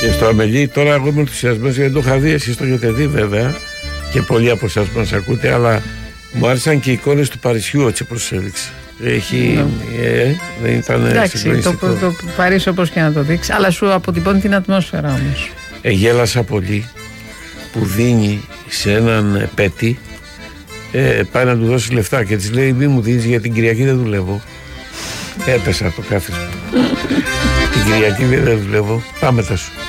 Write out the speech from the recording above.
Και στο Αμελή τώρα εγώ είμαι ενθουσιασμένος γιατί το είχα δει, εσείς το έχετε δει βέβαια και πολλοί από εσάς που μας ακούτε, αλλά μου άρεσαν και οι εικόνες του Παρισιού έτσι όπως έδειξε. Δεν ήταν εντάξει, το Παρίσι όπως και να το δείξει, αλλά σου αποτυπώνει την ατμόσφαιρα όμως. Γέλασα πολύ που δίνει σε έναν πέτη, πάει να του δώσει λεφτά και της λέει μη μου δίνεις για την Κυριακή δεν δουλεύω. Έπεσα το κάθισμα. Την Κυριακή δεν δουλεύω, πάμε τα σου.